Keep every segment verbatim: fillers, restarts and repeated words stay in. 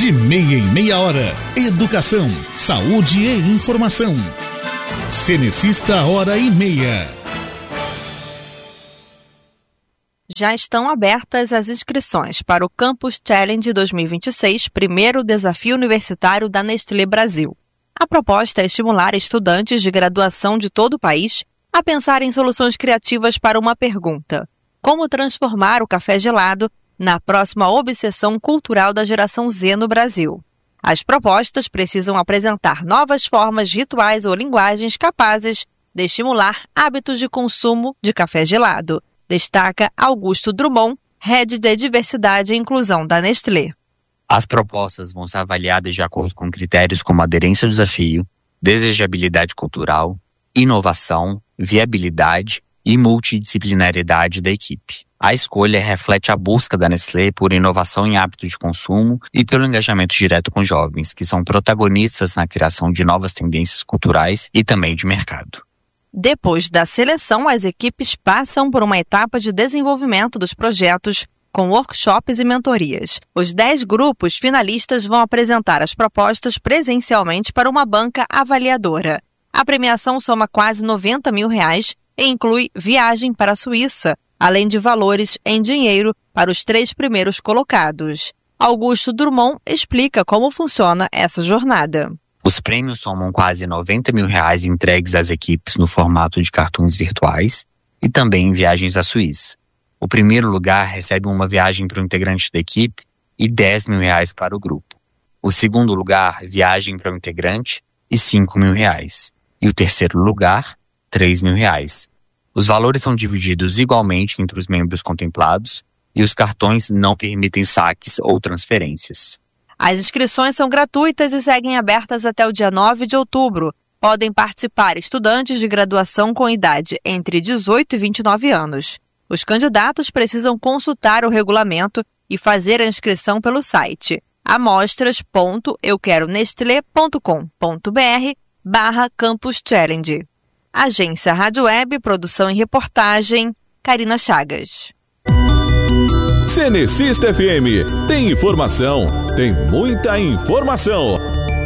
De meia em meia hora. Educação, saúde e informação. Cenecista Hora e Meia. Já estão abertas as inscrições para o Campus Challenge dois mil e vinte e seis, primeiro desafio universitário da Nestlé Brasil. A proposta é estimular estudantes de graduação de todo o país a pensar em soluções criativas para uma pergunta: como transformar o café gelado na próxima obsessão cultural da geração Z no Brasil? As propostas precisam apresentar novas formas, rituais ou linguagens capazes de estimular hábitos de consumo de café gelado, destaca Augusto Drummond, Head de Diversidade e Inclusão da Nestlé. As propostas vão ser avaliadas de acordo com critérios como aderência ao desafio, desejabilidade cultural, inovação, viabilidade e multidisciplinaridade da equipe. A escolha reflete a busca da Nestlé por inovação em hábitos de consumo e pelo engajamento direto com jovens, que são protagonistas na criação de novas tendências culturais e também de mercado. Depois da seleção, as equipes passam por uma etapa de desenvolvimento dos projetos, com workshops e mentorias. Os dez grupos finalistas vão apresentar as propostas presencialmente para uma banca avaliadora. A premiação soma quase noventa mil reais e inclui viagem para a Suíça, além de valores em dinheiro para os três primeiros colocados. Augusto Drummond explica como funciona essa jornada. Os prêmios somam quase noventa mil reais entregues às equipes no formato de cartões virtuais e também em viagens à Suíça. O primeiro lugar recebe uma viagem para o integrante da equipe e dez mil reais para o grupo. O segundo lugar, viagem para o integrante e cinco mil reais. E o terceiro lugar, três mil reais. Os valores são divididos igualmente entre os membros contemplados e os cartões não permitem saques ou transferências. As inscrições são gratuitas e seguem abertas até o dia nove de outubro. Podem participar estudantes de graduação com idade entre dezoito e vinte e nove anos. Os candidatos precisam consultar o regulamento e fazer a inscrição pelo site amostras ponto eu quero nestlé ponto com ponto br barra Campus Challenge. Agência Rádio Web, produção e reportagem, Karina Chagas. Cenecista F M, tem informação, tem muita informação.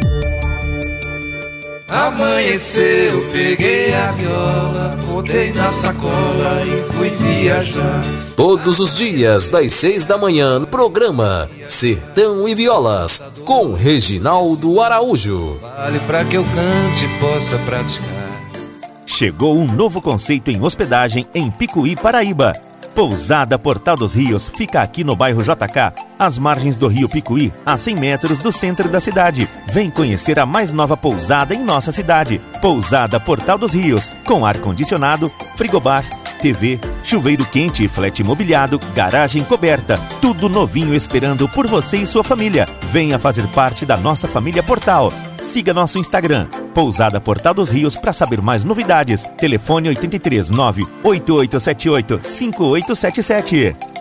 Amanheceu, peguei a viola, botei na sacola e fui viajar. Todos os dias, das seis da manhã, no programa Sertão e Violas, com Reginaldo Araújo. Vale pra que eu cante e possa praticar. Chegou um novo conceito em hospedagem em Picuí, Paraíba. Pousada Portal dos Rios fica aqui no bairro J K, às margens do rio Picuí, a cem metros do centro da cidade. Vem conhecer a mais nova pousada em nossa cidade. Pousada Portal dos Rios, com ar-condicionado, frigobar, T V, chuveiro quente e flat imobiliado, garagem coberta. Tudo novinho esperando por você e sua família. Venha fazer parte da nossa família Portal. Siga nosso Instagram, Pousada Portal dos Rios, para saber mais novidades. Telefone oito três nove oito oito sete oito cinco oito sete sete.